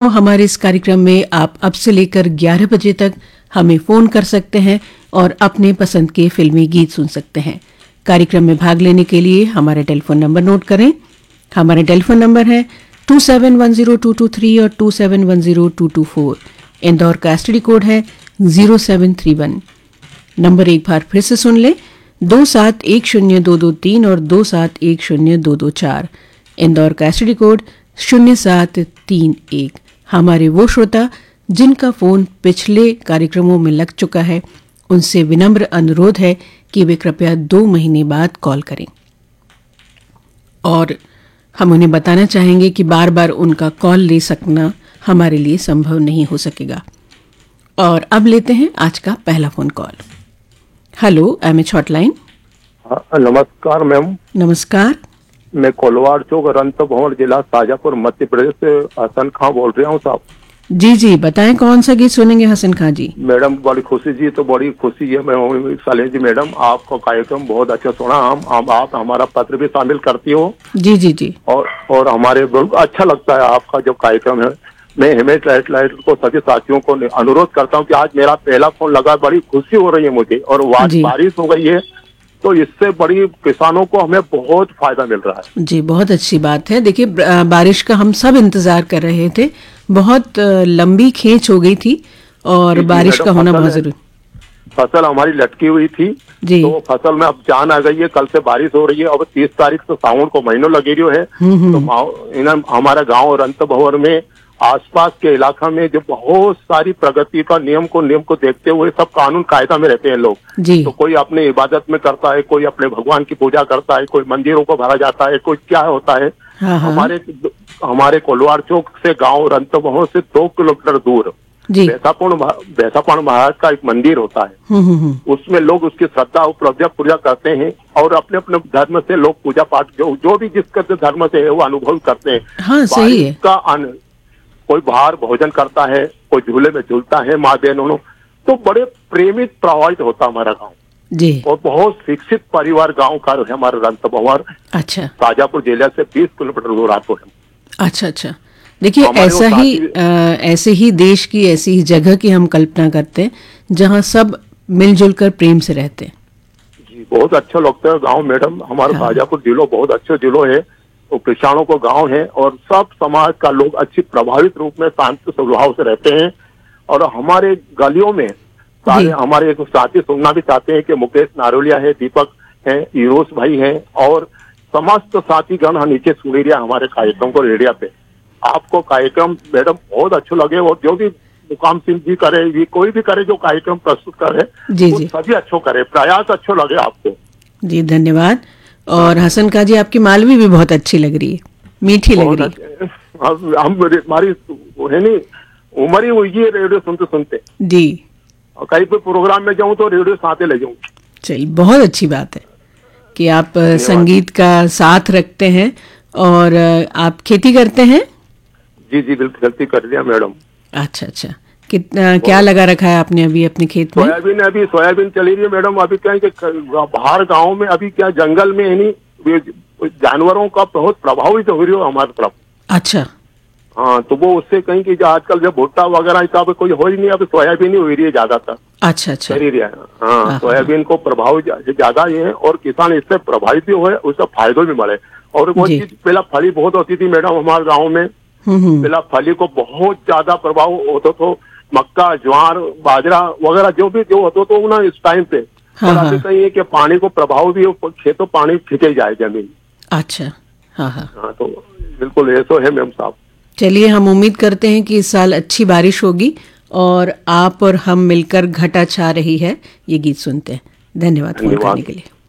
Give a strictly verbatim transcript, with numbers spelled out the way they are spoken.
हमारे इस कार्यक्रम में आप अब से लेकर ग्यारह बजे तक हमें फोन कर सकते हैं और अपने पसंद के फिल्मी गीत सुन सकते हैं। कार्यक्रम में भाग लेने के लिए हमारा टेलीफोन नंबर नोट करें। हमारा टेलीफोन नंबर है to seven one zero to to three और to seven one zero to to four. Indore का एसटीडी कोड है zero seven three one. Number एक बार फिर से सुन लें, दो सात एक शून्य दो दो तीन और दो सात एक शून्य दो दो चार। इंदौर का एसटीडी कोड शून्य सात तीन एक। हमारे वो श्रोता जिनका फोन पिछले कार्यक्रमों में लग चुका है, उनसे विनम्र अनुरोध है कि वे कृपया दो महीने बाद कॉल करें। और हम उन्हें बताना चाहेंगे कि बार बार उनका कॉल ले सकना हमारे लिए संभव नहीं हो सकेगा। और अब लेते हैं आज का पहला phone call. Hello, MH hotline. नमस्कार मैम। नमस्कार। मैं कोलवाड़ चौक रंत भवन जिला शाजापुर मध्य प्रदेश से हसन खां बोल रहा हूँ साहब। जी जी, बताएं कौन सा गीत सुनेंगे हसन खां जी? मैडम बड़ी खुशी जी, तो बड़ी खुशी है मैं साले जी मैडम, आपका कार्यक्रम बहुत अच्छा सुना। हम, हम आप हमारा पत्र भी शामिल करती हो। जी जी जी। और और हमारे अच्छा लगता है आपका जो कार्यक्रम है। मैं हिमेश लाइट लाइट को सभी साथियों को अनुरोध करता हूँ कि आज मेरा पहला फोन लगा, बड़ी खुशी हो रही है मुझे। और बारिश हो गई है तो इससे बड़ी किसानों को हमें बहुत फायदा मिल रहा है। जी, बहुत अच्छी बात है। देखिए, बारिश का हम सब इंतजार कर रहे थे, बहुत लंबी खींच हो गई थी और बारिश का होना बहुत जरूरी। फसल हमारी लटकी हुई थी जी। तो फसल में अब जान आ गई है, कल से बारिश हो रही है। अब तीस तारीख से सावन को महीनों लगे रही है। तो हमारा गाँव रंत भवन में आसपास के इलाका में जो बहुत सारी प्रगति का नियम को नियम को देखते हुए सब कानून कायदा में रहते हैं लोग जी। तो कोई अपने इबादत में करता है, कोई अपने भगवान की पूजा करता है, कोई मंदिरों को भरा जाता है, कोई क्या होता है। हाँ हाँ। हमारे हमारे कोलवाड़ चौक से गांव रंत भवन से दो किलोमीटर दूर भैंसापुर भैंसापुर महाराज का एक मंदिर होता है। उसमें लोग उसकी श्रद्धा उपलब्धियां पूजा करते हैं और अपने अपने धर्म से लोग पूजा पाठ जो जो भी जिसके धर्म से है वो अनुभव करते हैं। हाँ, सही है। का अन, कोई बाहर भोजन करता है, कोई झूले में झूलता है, माँ बहनों, तो बड़े प्रेमित प्रभावित होता हमारा गांव जी। और बहुत शिक्षित परिवार गांव का है हमारा रंत भवन। अच्छा। शाजापुर जिले से बीस किलोमीटर दूर आपको है। अच्छा अच्छा। देखिए, ऐसा ही आ, ऐसे ही देश की ऐसी ही जगह की हम कल्पना करते हैं जहाँ सब मिलजुल कर प्रेम से रहते हैं जी। बहुत अच्छा लगता है गाँव मैडम। हमारा शाजापुर जिलो बहुत अच्छा जिलो है, तो किसानों को गांव है और सब समाज का लोग अच्छी प्रभावित रूप में शांत स्वभाव से रहते हैं। और हमारे गलियों में सारे हमारे एक साथी सुनना भी चाहते हैं कि मुकेश नारोलिया है, दीपक है, यूरोस भाई है और समस्त साथी गण नीचे सुन रहा हमारे कार्यक्रम को रेडियो पे। आपको कार्यक्रम मैडम बहुत अच्छे लगे और जो भी मुकाम सिंह जी करे, ये कोई भी करे जो कार्यक्रम प्रस्तुत करे जी, जी। सभी अच्छो करे, प्रयास अच्छो लगे आपको जी। धन्यवाद। और हसन का जी, आपकी मालवी भी बहुत अच्छी लग रही है, मीठी लग रही है। हम हमारी है नहीं उम्र ही हुई है रेडियो सुनते सुनते जी। और कहीं पे प्रोग्राम में जाऊं तो रेडियो साथ ले जाऊं। चलिए, बहुत अच्छी बात है कि आप संगीत का साथ रखते हैं। और आप खेती करते हैं? जी जी, बिल्कुल खेती कर लिया मैडम। अच्छा अच्छा। कितना क्या लगा रखा है आपने अभी अपने खेत में? सोयाबीन अभी सोयाबीन चली रही है मैडम। अभी क्या है कि बाहर गांव में अभी क्या जंगल में नहीं जानवरों का बहुत प्रभावित हो रही हो हमारी तरफ। अच्छा। हाँ, तो वो उससे कहीं की आजकल जब भुट्टा वगैरह का कोई हो ही नहीं, अभी सोयाबीन ही हो रही है ज्यादातर। अच्छा अच्छा। चली रही है। हाँ, सोयाबीन को प्रभाव ज्यादा ये है और किसान इससे प्रभावित भी हुए, उसका फायदा भी मिले। और वो चीज पहला फली बहुत होती थी मैडम हमारे गाँव में। पहला फली को बहुत ज्यादा प्रभाव होता था, मक्का ज्वार बाजरा वगैरह जो भी जो होता तो ना इस टाइम पे। हाँ, हाँ। कहीं है कि पानी को प्रभाव भी खेतों पानी खींचे जाए जमीन। अच्छा। हाँ हाँ हाँ। तो बिल्कुल ऐसा है मैम साहब। चलिए, हम उम्मीद करते हैं कि इस साल अच्छी बारिश होगी और आप और हम मिलकर घटा छा रही है ये गीत सुनते हैं। धन्यवाद फोन करने के लिए।